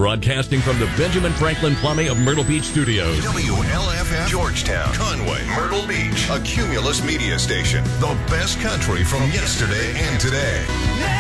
Broadcasting from the Benjamin Franklin Plumbing of Myrtle Beach Studios. WLFF, Georgetown, Conway, Myrtle Beach, a Cumulus media station. The best country from yesterday and today.